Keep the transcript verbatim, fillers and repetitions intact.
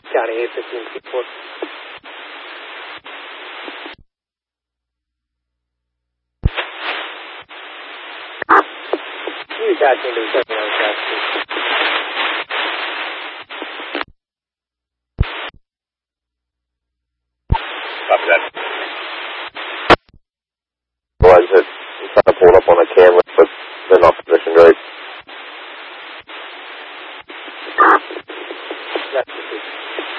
County eight fifteen two four. You attaching to the seven one crash, please. Copy that. Realize that it's kind of pulled up on a camera, but they're not